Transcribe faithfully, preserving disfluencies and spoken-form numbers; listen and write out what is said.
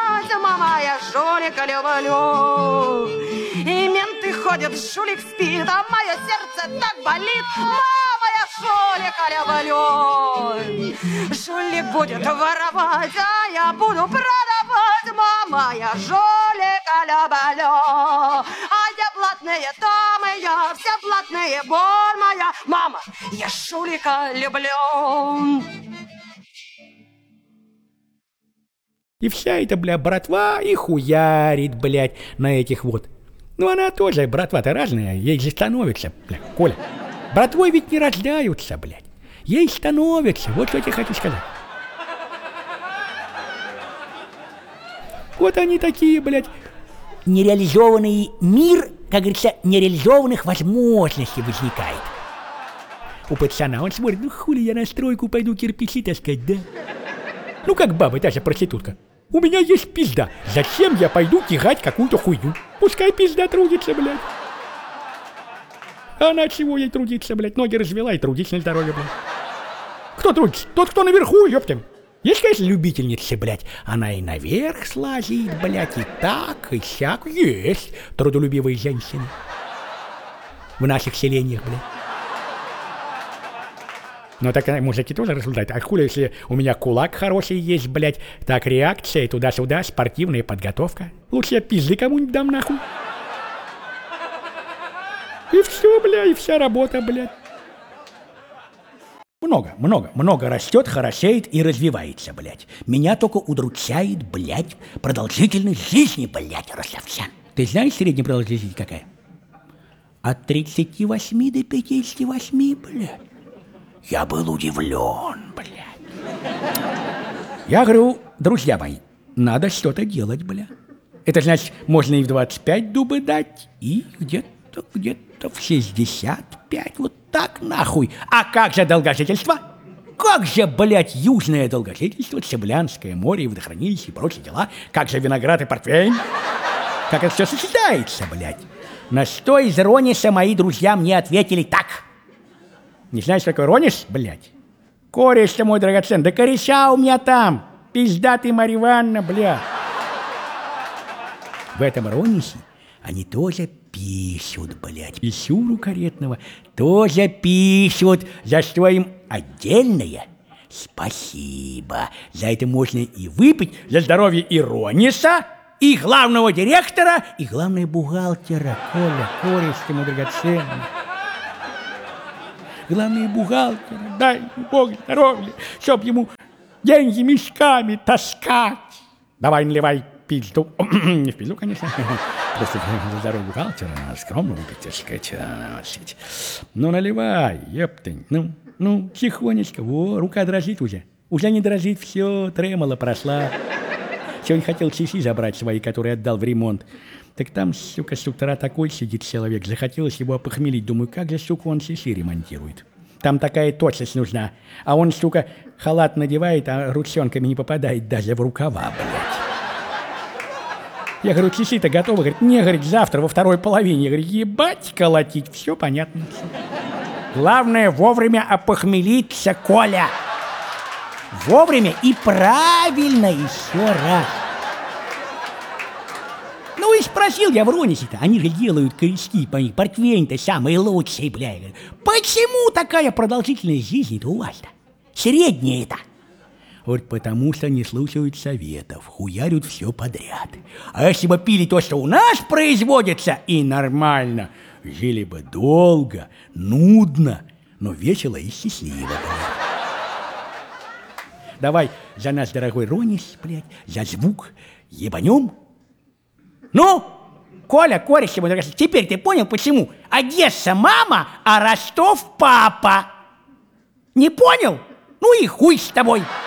мама, я жулика люблю. И менты ходят, жулик спит, а мое сердце так болит. Мама, я жулика люблю. Жулик будет воровать, а я буду продавать. Мама, я жулика люблю. А где платные, там и я, все платные, боль моя. Мама, я жулика люблю. И вся эта, бля, братва и хуярит, блядь, на этих вот. Ну она тоже, братва-то разная, ей же становится, бля, Коля. Братвой ведь не рождаются, блядь. Ей становится, вот что я тебе хочу сказать. Вот они такие, блядь. Нереализованный мир, как говорится, нереализованных возможностей возникает. У пацана он смотрит, ну хули я на стройку пойду кирпичи таскать, да? Ну как баба, та же проститутка. У меня есть пизда. Зачем я пойду тягать какую-то хуйню? Пускай пизда трудится, блядь. А на чего ей трудиться, блядь? Ноги развела и трудись на здоровье, блядь. Кто трудится? Тот, кто наверху, ёптем. Есть, конечно, любительницы, блядь. Она и наверх слазит, блядь, и так, и сяк. Есть трудолюбивые женщины. В наших селениях, блядь. Но так мужики тоже рассуждают. А хули, если у меня кулак хороший есть, блядь, так реакция туда-сюда, спортивная подготовка. Лучше я пизды кому-нибудь дам нахуй. И все, бля, и вся работа, блядь. Много, много, много растет, хорошеет и развивается, блядь. Меня только удручает, блядь, продолжительность жизни, блядь, Ростовчан. Ты знаешь средняя продолжительность какая? От тридцати восьми до пятидесяти восьми, блядь. Я был удивлен, блядь. Я говорю, друзья мои, надо что-то делать, бля. Это значит, можно и в двадцать пять дубы дать, и где-то, где-то в шестьдесят пять, вот так нахуй. А как же долгожительство? Как же, блядь, южное долгожительство, Цыблянское море и водохранилище и прочие дела? Как же виноград и портвейн? Как это все сочетается, блядь? На что из Рониса мои друзья мне ответили так. Не знаешь, что такое Ронис, блядь? Кореш-то мой драгоценный, да кореша у меня там. Пизда ты, Марья Ивановна, блядь. В этом Ронисе они тоже пишут, блядь. Писюру каретного тоже пишут, за что им отдельное спасибо. За это можно и выпить за здоровье и Рониса, и главного директора, и главного бухгалтера. Коля, кореш ты мой драгоценный. Главный бухгалтер, дай Бог здоровья, чтоб ему деньги мешками таскать. Давай наливай пизду. Не в пизду, конечно. Просто за здоровье бухгалтера надо скромно выпить, так сказать. Ну, наливай, ептынь. Ну, ну, тихонечко. Во, рука дрожит уже. Уже не дрожит, все, тремоло прошла. Сегодня хотел часы забрать свои, которые отдал в ремонт. Так там, сука, с утра такой сидит человек. Захотелось его опохмелить. Думаю, как же, сука, он часы ремонтирует. Там такая точность нужна. А он, сука, халат надевает, а ручонками не попадает даже в рукава, блядь. Я говорю, часы-то готовы. Говорит, не, говорит, завтра во второй половине. Я говорю, ебать колотить. Все понятно. Главное, вовремя опохмелиться, Коля. Вовремя и правильно еще раз. Ну и спросил я в Ронисе-то, они же делают корешки по них, портвейн-то самый лучший, бля. Почему такая продолжительность жизни-то у вас-то? Средняя-то. Вот потому что не слушают советов, хуярят все подряд. А если бы пили то, что у нас производится, и нормально, жили бы долго, нудно, но весело и счастливо, блядь. Давай за нас, дорогой Ронис, блядь, за звук ебанем. Ну, Коля, кореш, теперь ты понял, почему Одесса мама, а Ростов папа? Не понял? Ну и хуй с тобой.